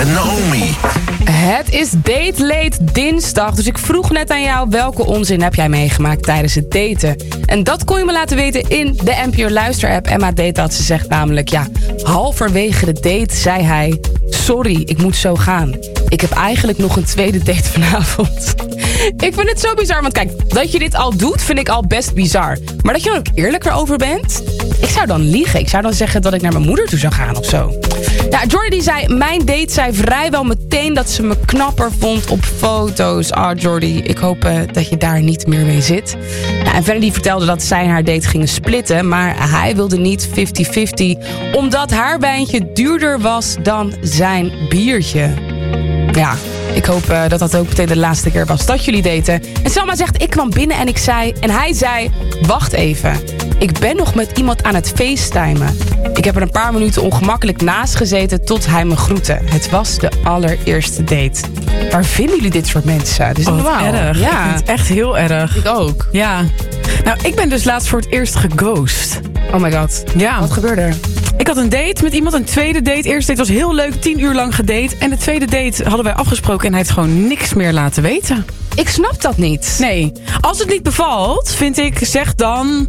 en Naomi. Het is Date Late dinsdag, dus ik vroeg net aan jou welke onzin heb jij meegemaakt tijdens het daten. En dat kon je me laten weten in de NPO Luister-app. Emma Date had, ze zegt namelijk, halverwege de date zei hij: sorry, ik moet zo gaan. Ik heb eigenlijk nog een tweede date vanavond. Ik vind het zo bizar, want kijk, dat je dit al doet vind ik al best bizar. Maar dat je er ook eerlijk erover bent, ik zou dan liegen. Ik zou dan zeggen dat ik naar mijn moeder toe zou gaan of zo. Ja, Jordi die zei, mijn date zei vrijwel meteen dat ze me knapper vond op foto's. Jordi, ik hoop dat je daar niet meer mee zit. Ja, en verder die vertelde dat zij en haar date gingen splitten, maar hij wilde niet 50-50, omdat haar wijntje duurder was dan zijn biertje. Ja, ik hoop dat dat ook meteen de laatste keer was dat jullie daten. En Selma zegt, ik kwam binnen en hij zei, wacht even. Ik ben nog met iemand aan het facetimen. Ik heb er een paar minuten ongemakkelijk naast gezeten tot hij me groette. Het was de allereerste date. Waar vinden jullie dit soort mensen? Dit is normaal. Erg. Ja. Ik vind het echt heel erg. Ik ook. Ja. Nou, ik ben dus laatst voor het eerst geghost. Oh my god. Ja. Wat gebeurde er? Ik had een date met iemand, een tweede date. Eerste date was heel leuk, 10 uur lang gedate. En de tweede date hadden wij afgesproken en hij heeft gewoon niks meer laten weten. Ik snap dat niet. Nee. Als het niet bevalt, vind ik, zeg dan...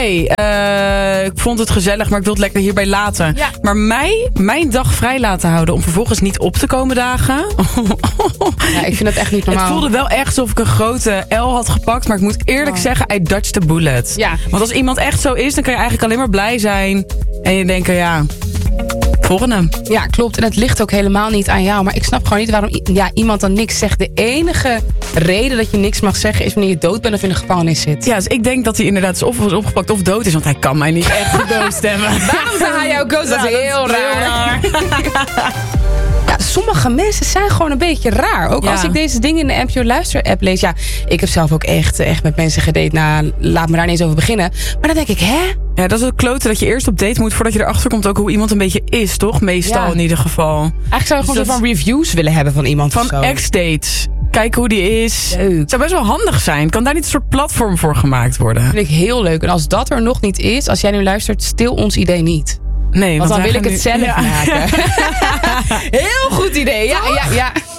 ik vond het gezellig, maar ik wil het lekker hierbij laten. Ja. Maar mijn dag vrij laten houden om vervolgens niet op te komen dagen. Ja, ik vind dat echt niet normaal. Het voelde wel echt alsof ik een grote L had gepakt. Maar ik moet eerlijk zeggen, I dodged the bullet. Ja. Want als iemand echt zo is, dan kan je eigenlijk alleen maar blij zijn. En je denkt, volgende. Ja, klopt. En het ligt ook helemaal niet aan jou. Maar ik snap gewoon niet waarom iemand dan niks zegt. De enige reden dat je niks mag zeggen is wanneer je dood bent of in de gevangenis zit. Ja, dus ik denk dat hij inderdaad of was opgepakt of dood is. Want hij kan mij niet echt geghost hebben. Waarom zou hij jou ghost? Dat is heel raar. Ja, sommige mensen zijn gewoon een beetje raar. Ook als ik deze dingen in de NPO Luister-app lees. Ja, ik heb zelf ook echt met mensen gedate. Nou, laat me daar niet eens over beginnen. Maar dan denk ik, Ja, dat is het klote dat je eerst op date moet voordat je erachter komt ook hoe iemand een beetje is, toch? Meestal in ieder geval. Eigenlijk zou je gewoon zo van reviews willen hebben van iemand. Van ex-dates. Kijken hoe die is. Leuk. Het zou best wel handig zijn. Kan daar niet een soort platform voor gemaakt worden? Dat vind ik heel leuk. En als dat er nog niet is, als jij nu luistert, stil ons idee niet. Nee, Want dan wil ik het zelf maken. Heel goed idee. Ja.